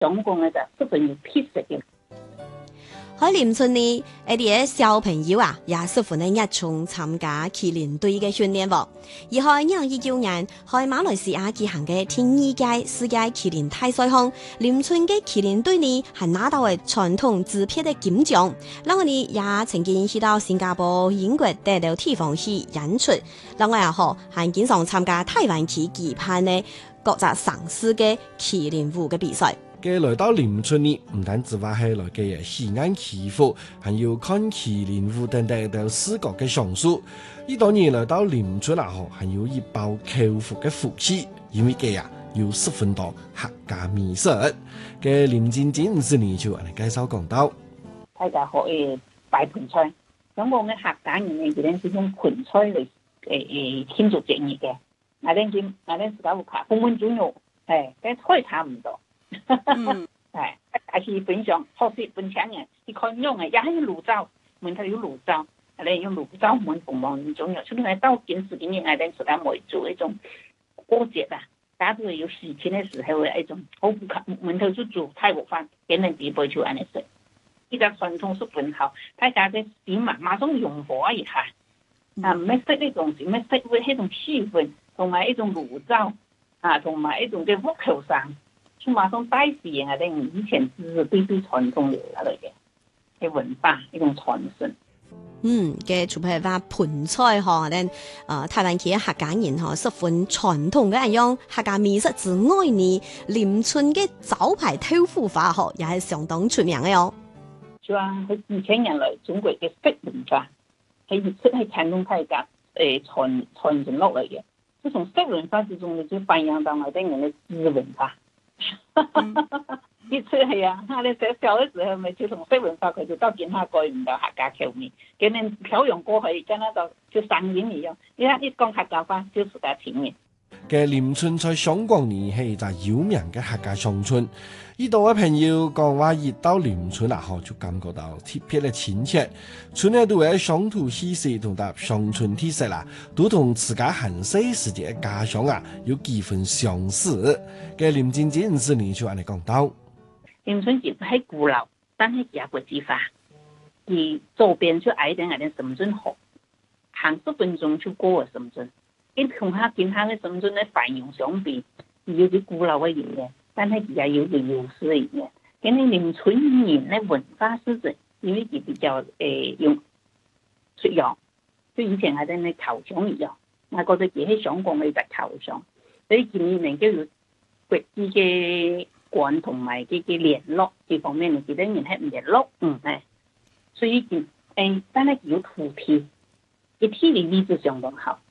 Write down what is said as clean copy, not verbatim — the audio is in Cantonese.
香港嘅就十分有特色嘅。 喺廉春呢，一啲小朋友啊，也十分嘅熱衷參加麒麟隊嘅訓練喎。而喺2019年，喺馬來西亞舉行嘅第2屆世界麒麟大賽上，廉春嘅麒麟隊呢係拿到嘅傳統紙片嘅金獎。然後呢，也曾經去到新加坡、英國等等地方去演出。另外啊，還經常參加台灣區舉辦嘅各隻城市嘅麒麟舞嘅比賽。 嘅來到廉春呢，唔單止話係來嘅喜愛祈福，還有看麒麟舞等等到視覺嘅享受。呢當然來到廉春啊，還有一包口福嘅福氣，因為嘅有10分多客家美食。嘅林靜靜是呢就嚟介紹講到， 大家可以擺盆菜，咁我嘅客家人呢，佢哋是用盆菜嚟慶祝節日嘅。我哋自家會卡風豬肉，跟菜差唔多。大家分享好食分享嘅，你看用嘅也係鹵洲，門頭有鹵洲，用鹵洲門鳳凰中藥，所以到今時今日，我哋自家會做一種過節啊，大家都有喜慶嘅時候嘅一種，我不看門頭就煮泰國飯，給人哋背出嚟食。呢個傳統是很好，大家嘅點啊，馬上融合一下，唔係識呢種，唔係識會呢種氣氛，同埋一種鹵洲啊，同埋一種嘅屋頭上。就馬上帶起我哋以前是對傳統留下來嘅文化一種傳承。 嘅除譬如話盆菜嗬，台灣嘅客家人嗬，十分傳統嘅一樣客家美食之外呢，廉春嘅招牌豆腐花嗬，也係相當出名嘅喲。 就話佢2000年來中國嘅食文化，係傳統大家傳承落嚟嘅。就從食文化之中，就反映到我哋人嘅食文化。呢次係啊，我哋寫小嘅時候咪就從西文化佢就到其他改唔到客家口味，給人漂洋過海，跟那就上癮一樣。你看一講客家話就自家情面。 嘅廉春在香港呢係就有名嘅客家鄉村，呢度嘅朋友講話一到廉春啊，就感覺到特別嘅親切。村內都係鄉土氣息同搭鄉村特色啦，都同自家很細時節嘅家鄉啊有幾分相似。嘅林靜靜是呢就按你講到， 廉春節係古老，但係也國際化，而周邊就挨定深圳河，行10分鐘就過咗深圳。跟同下嘅深圳嘅繁榮相比，有啲古老嘅嘢，但係也有啲優勢嘅嘢。跟你廉春人嘅文化是指，因為佢比較用出洋，就以前係啲咩頭像一樣，我覺得佢喺香港嘅隻頭像，所以今年能夠有國際嘅關同埋嘅聯絡呢方面嘅，佢哋人係唔聯絡，所以但係有土地，嘅地理位置相當好。